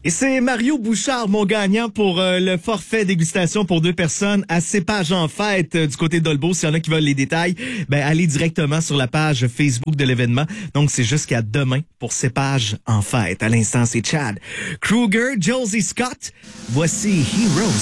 Et c'est Mario Bouchard, mon gagnant pour le forfait dégustation pour 2 personnes à Cépage en fête du côté d'Olbeau. S'il y en a qui veulent les détails, allez directement sur la page Facebook de l'événement. Donc, c'est jusqu'à demain pour Cépage en fête. À l'instant, c'est Chad Kruger, Josie Scott. Voici Heroes.